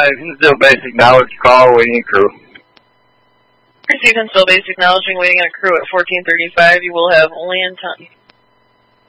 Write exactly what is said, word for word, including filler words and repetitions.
thirty-five, still basic knowledge call, waiting crew. Receiving still basic knowledge and waiting on crew at fourteen thirty-five. You will have only in time.